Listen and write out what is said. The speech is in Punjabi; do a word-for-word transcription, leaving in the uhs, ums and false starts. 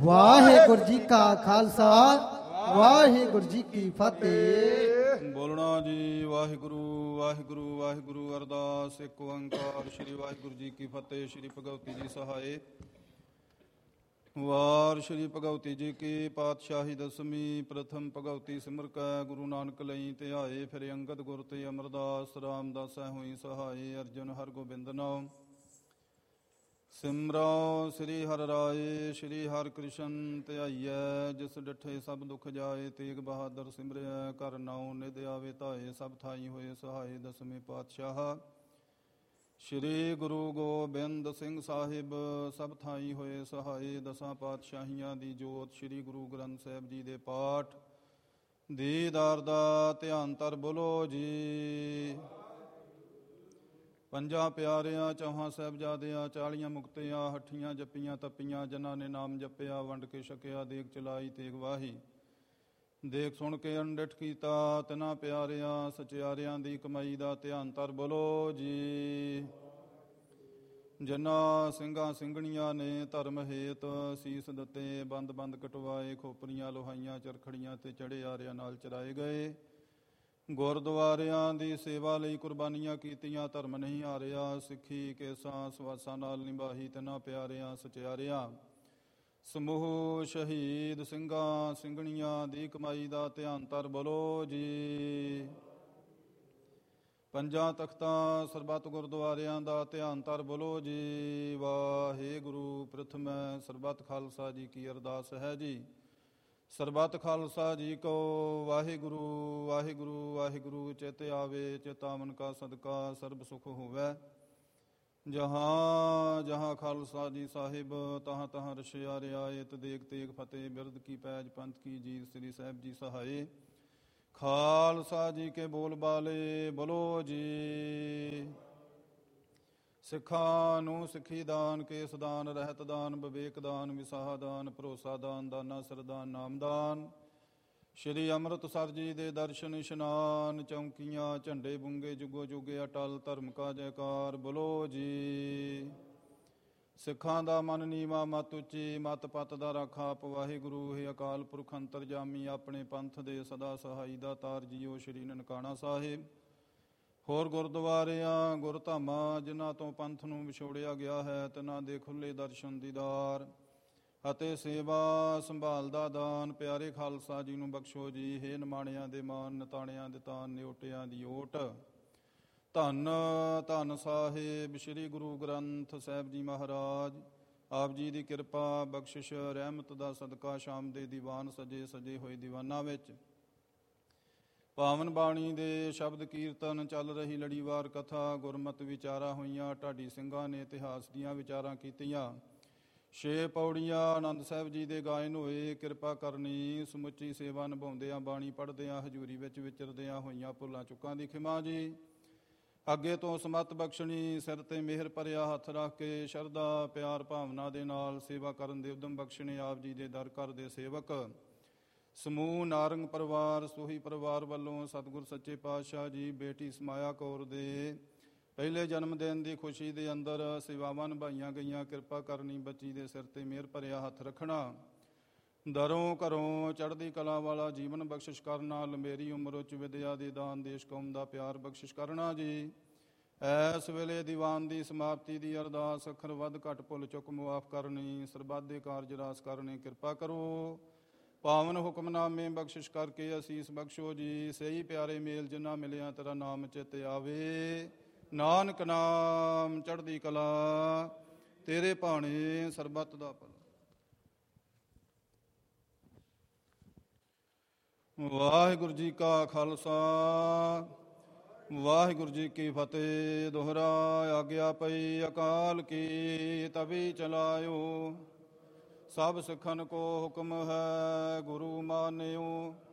ਵਾਹਿਗੁਰੂ ਜੀ ਕਾ ਖਾਲਸਾ ਵਾਹਿਗੁਰੂ ਜੀ ਕੀ ਫਤਿਹ। ਬੋਲਣਾ ਜੀ ਵਾਹਿਗੁਰੂ ਵਾਹਿਗੁਰੂ ਵਾਹਿਗੁਰੂ। ਅਰਦਾਸ ਇੱਕ ਓੰਕਾਰ ਸ੍ਰੀ ਵਾਹਿਗੁਰੂ ਜੀ ਕੀ ਫਤਿਹ। ਸ੍ਰੀ ਭਗਵਤੀ ਜੀ ਸਹਾਏ। ਵਾਰ ਸ੍ਰੀ ਭਗਵਤੀ ਜੀ ਕੀ ਪਾਤਸ਼ਾਹੀ ਦਸਵੀਂ। ਪ੍ਰਥਮ ਭਗਵਤੀ ਸਿਮਰ ਕੈ ਗੁਰੂ ਨਾਨਕ ਲਈ ਧਿਆਏ। ਫਿਰ ਅੰਗਦ ਗੁਰ ਤੇ ਅਮਰਦਾਸ ਰਾਮਦਾਸੈ ਹੋਈ ਸਹਾਏ। ਅਰਜਨ ਹਰਗੋਬਿੰਦ ਨਾਮ ਸਿਮਰੋ ਸ੍ਰੀ ਹਰਿ ਰਾਏ। ਸ੍ਰੀ ਹਰਿ ਕ੍ਰਿਸ਼ਨ ਧਿਆਈਐ। ਜਿਸ ਡਿਠੇ ਸਭ ਦੁਖ ਜਾਏ। ਤੇਗ ਬਹਾਦਰ ਸਿਮਰਿਐ। ਘਰ ਨਾਉ ਨਿਧ ਆਵੇ ਧਾਏ। ਸਭ ਥਾਈ ਹੋਏ ਸਹਾਏ। ਦਸਵੇਂ ਪਾਤਸ਼ਾਹ ਸ਼੍ਰੀ ਗੁਰੂ ਗੋਬਿੰਦ ਸਿੰਘ ਸਾਹਿਬ ਸਭ ਥਾਈ ਹੋਏ ਸਹਾਏ। ਦਸਾਂ ਪਾਤਸ਼ਾਹੀਆਂ ਦੀ ਜੋਤ ਸ਼੍ਰੀ ਗੁਰੂ ਗ੍ਰੰਥ ਸਾਹਿਬ ਜੀ ਦੇ ਪਾਠ ਦੀਦਾਰ ਦਾ ਧਿਆਨ ਧਰ ਬੋਲੋ ਜੀ। ਪੰਜਾਂ ਪਿਆਰਿਆਂ ਚੌਹਾਂ ਸਾਹਿਬਜ਼ਾਦਿਆਂ ਚਾਲੀਆਂ ਮੁਕਤਿਆਂ ਹੱਠੀਆਂ ਜੱਪੀਆਂ ਤੱਪੀਆਂ। ਜਿਨ੍ਹਾਂ ਨੇ ਨਾਮ ਜਪਿਆ ਵੰਡ ਕੇ ਛਕਿਆ। ਦੇਗ ਚਲਾਈ ਤੇਗ ਵਾਹੀ। ਦੇਖ ਸੁਣ ਕੇ ਅਣਡਿੱਠ ਕੀਤਾ। ਤਿਨਾਂ ਪਿਆਰਿਆਂ ਸਚਿਆਰਿਆਂ ਦੀ ਕਮਾਈ ਦਾ ਧਿਆਨ ਧਰ ਬੋਲੋ ਜੀ। ਜਿਨ੍ਹਾਂ ਸਿੰਘਾਂ ਸਿੰਘਣੀਆਂ ਨੇ ਧਰਮ ਹੇਤ ਸੀਸ ਦਿੱਤੇ। ਬੰਦ ਬੰਦ ਕਟਵਾਏ। ਖੋਪਰੀਆਂ ਲੋਹਾਈਆਂ ਚਰਖੜੀਆਂ ਤੇ ਚੜ੍ਹੇ ਆਰਿਆਂ ਨਾਲ ਚਰਾਏ ਗਏ। ਗੁਰਦੁਆਰਿਆਂ ਦੀ ਸੇਵਾ ਲਈ ਕੁਰਬਾਨੀਆਂ ਕੀਤੀਆਂ। ਧਰਮ ਨਹੀਂ ਹਾਰਿਆ। ਸਿੱਖੀ ਕੇਸਾਂ ਸਵਾਸਾਂ ਨਾਲ ਨਿਭਾਈ। ਤਿਨਾਂ ਪਿਆਰਿਆਂ ਸਚਿਆਰਿਆਂ ਸਮੂਹ ਸ਼ਹੀਦ ਸਿੰਘਾਂ ਸਿੰਘਣੀਆਂ ਦੀ ਕਮਾਈ ਦਾ ਧਿਆਨ ਧਰ ਬੋਲੋ ਜੀ। ਪੰਜਾਂ ਤਖਤਾਂ ਸਰਬੱਤ ਗੁਰਦੁਆਰਿਆਂ ਦਾ ਧਿਆਨ ਧਰ ਬੋਲੋ ਜੀ। ਵਾਹਿਗੁਰੂ। ਪ੍ਰਥਮੈ ਸਰਬੱਤ ਖਾਲਸਾ ਜੀ ਕੀ ਅਰਦਾਸ ਹੈ ਜੀ। ਸਰਬੱਤ ਖਾਲਸਾ ਜੀ ਕੋ ਵਾਹਿਗੁਰੂ ਵਾਹਿਗੁਰੂ ਵਾਹਿਗੁਰੂ। ਚਿਤ ਆਵੇ ਚਿਤਾਵਨ ਕਾ ਸਦਕਾ ਸਰਬ ਸੁਖ ਹੋਵੈ। ਜਹਾਂ ਜਹਾਂ ਖਾਲਸਾ ਜੀ ਸਾਹਿਬ ਤਹਾਂ ਤਹਾਂ ਰਸ਼ਿਆ ਰਿਆਇਤ। ਦੇਗ ਤੇਗ ਫਤਿਹ ਬਿਰਦ ਕੀ ਪੈਜ ਪੰਥ ਕੀ ਜੀਤ। ਸ੍ਰੀ ਸਾਹਿਬ ਜੀ ਸਹਾਏ। ਖਾਲਸਾ ਜੀ ਕੇ ਬੋਲ ਬਾਲੇ ਬੋਲੋ ਜੀ। ਸਿੱਖਾਂ ਨੂੰ ਸਿੱਖੀ ਦਾਨ ਕੇਸ ਦਾਨ ਰਹਿਤ ਦਾਨ ਵਿਵੇਕ ਦਾਨ ਵਿਸਾਹ ਦਾਨ ਭਰੋਸਾ ਦਾਨ ਦਾਨਾ ਸਰਦਾਨ ਨਾਮਦਾਨ। ਸ਼੍ਰੀ ਅੰਮ੍ਰਿਤਸਰ ਜੀ ਦੇ ਦਰਸ਼ਨ ਇਸ਼ਨਾਨ। ਚੌਂਕੀਆਂ ਝੰਡੇ ਬੁੰਗੇ ਜੁਗੋ ਜੁਗੇ ਅਟਲ ਧਰਮ ਕਾ ਜੈਕਾਰ ਬੋਲੋ ਜੀ। ਸਿੱਖਾਂ ਦਾ ਮਨ ਨੀਵਾਂ ਮਤ ਉੱਚੀ ਮਤ ਪਤ ਦਾ ਰਾਖਾ ਆਪ ਵਾਹਿਗੁਰੂ। ਹੈ ਅਕਾਲ ਪੁਰਖ ਅੰਤਰਜਾਮੀ ਆਪਣੇ ਪੰਥ ਦੇ ਸਦਾ ਸਹਾਈ ਦਾ ਤਾਰ ਜੀਓ। ਸ਼੍ਰੀ ਨਨਕਾਣਾ ਸਾਹਿਬ ਹੋਰ ਗੁਰਦੁਆਰਿਆਂ ਗੁਰਧਾਮਾਂ ਜਿਨ੍ਹਾਂ ਤੋਂ ਪੰਥ ਨੂੰ ਵਿਛੋੜਿਆ ਗਿਆ ਹੈ। ਤਿਨਾਂ ਦੇ ਖੁੱਲ੍ਹੇ ਦਰਸ਼ਨ ਦੀਦਾਰ ਅਤੇ ਸੇਵਾ ਸੰਭਾਲ ਦਾ ਦਾਨ ਪਿਆਰੇ ਖਾਲਸਾ ਜੀ ਨੂੰ ਬਖਸ਼ੋ ਜੀ। ਹੇ ਨਿਮਾਣਿਆਂ ਦੇ ਮਾਨ ਨਿਤਾਣਿਆਂ ਦੇ ਤਾਨ ਨਿਓਟਿਆਂ ਦੀ ਓਟ। ਧੰਨ ਧੰਨ ਸਾਹਿਬ ਸ਼੍ਰੀ ਗੁਰੂ ਗ੍ਰੰਥ ਸਾਹਿਬ ਜੀ ਮਹਾਰਾਜ। ਆਪ ਜੀ ਦੀ ਕਿਰਪਾ ਬਖਸ਼ਿਸ਼ ਰਹਿਮਤ ਦਾ ਸਦਕਾ ਸ਼ਾਮ ਦੇ ਦੀਵਾਨ ਸਜੇ ਸਜੇ ਹੋਏ ਦੀਵਾਨਾਂ ਵਿੱਚ ਪਾਵਨ ਬਾਣੀ ਦੇ ਸ਼ਬਦ ਕੀਰਤਨ ਚੱਲ ਰਹੀ ਲੜੀਵਾਰ ਕਥਾ ਗੁਰਮਤ ਵਿਚਾਰਾਂ ਹੋਈਆਂ। ਢਾਡੀ ਸਿੰਘਾਂ ਨੇ ਇਤਿਹਾਸ ਦੀਆਂ ਵਿਚਾਰਾਂ ਕੀਤੀਆਂ। ਛੇ ਪੌੜੀਆਂ ਆਨੰਦ ਸਾਹਿਬ ਜੀ ਦੇ ਗਾਇਨ ਹੋਏ। ਕਿਰਪਾ ਕਰਨੀ ਸਮੁੱਚੀ ਸੇਵਾ ਨਿਭਾਉਂਦਿਆਂ ਬਾਣੀ ਪੜ੍ਹਦਿਆਂ ਹਜ਼ੂਰੀ ਵਿੱਚ ਵਿਚਰਦਿਆਂ ਹੋਈਆਂ ਭੁੱਲਾਂ ਚੁੱਕਾਂ ਦੀ ਖਿਮਾ ਜੀ। ਅੱਗੇ ਤੋਂ ਸਮੱਤ ਬਖਸ਼ਣੀ ਸਿਰ ਤੇ ਮਿਹਰ ਭਰਿਆ ਹੱਥ ਰੱਖ ਕੇ ਸ਼ਰਧਾ ਪਿਆਰ ਭਾਵਨਾ ਦੇ ਨਾਲ ਸੇਵਾ ਕਰਨ ਦੇ ਉਦਮ ਬਖਸ਼ਣੇ। ਆਪ ਜੀ ਦੇ ਦਰ ਘਰ ਦੇ ਸੇਵਕ ਸਮੂਹ ਨਾਰੰਗ ਪਰਿਵਾਰ ਸੋਹੀ ਪਰਿਵਾਰ ਵੱਲੋਂ ਸਤਿਗੁਰ ਸੱਚੇ ਪਾਤਸ਼ਾਹ ਜੀ ਬੇਟੀ ਸਮਾਇਆ ਕੌਰ ਦੇ ਪਹਿਲੇ ਜਨਮ ਦਿਨ ਦੀ ਖੁਸ਼ੀ ਦੇ ਅੰਦਰ ਸੇਵਾਵਾਂ ਨਿਭਾਈਆਂ ਗਈਆਂ। ਕਿਰਪਾ ਕਰਨੀ ਬੱਚੀ ਦੇ ਸਿਰ ਤੇ ਮਿਹਰ ਭਰਿਆ ਹੱਥ ਰੱਖਣਾ। ਦਰੋਂ ਘਰੋਂ ਚੜ੍ਹਦੀ ਕਲਾ ਵਾਲਾ ਜੀਵਨ ਬਖਸ਼ਿਸ਼ ਕਰਨਾ। ਲੰਬੇਰੀ ਉਮਰ ਉੱਚ ਵਿਦਿਆ ਦੇ ਦਾਨ ਦੇਸ਼ ਕੌਮ ਦਾ ਪਿਆਰ ਬਖਸ਼ਿਸ਼ ਕਰਨਾ ਜੀ। ਇਸ ਵੇਲੇ ਦੀਵਾਨ ਦੀ ਸਮਾਪਤੀ ਦੀ ਅਰਦਾਸ ਅੱਖਰ ਵੱਧ ਘੱਟ ਭੁੱਲ ਚੁੱਕ ਮੁਆਫ ਕਰਨੀ। ਸਰਬੱਤ ਦੇ ਕਾਰਜ ਰਾਸ ਕਰਨੇ ਕਿਰਪਾ ਕਰੋ। ਪਾਵਨ ਹੁਕਮਨਾਮੇ ਬਖਸ਼ਿਸ਼ ਕਰਕੇ ਅਸੀਸ ਬਖਸ਼ੋ ਜੀ। ਸਹੀ ਪਿਆਰੇ ਮੇਲ ਜਿਨ੍ਹਾਂ ਮਿਲਿਆ ਤੇਰਾ ਨਾਮ ਚਿੱਤ ਆਵੇ। ਨਾਨਕ ਨਾਮ ਚੜ੍ਹਦੀ ਕਲਾ ਤੇਰੇ ਭਾਣੇ ਸਰਬੱਤ ਦਾ ਭਲਾ। ਵਾਹਿਗੁਰੂ ਜੀ ਕਾ ਖਾਲਸਾ ਵਾਹਿਗੁਰੂ ਜੀ ਕੀ ਫਤਿਹ। ਦੋਹਰਾ ਆਗਿਆ ਪਈ ਅਕਾਲ ਕੀ ਤਵੀ ਚਲਾਇਓ। ਸਭ ਸਿੱਖਨ ਕੋ ਹੁਕਮ ਹੈ ਗੁਰੂ ਮਾਨਿਓ।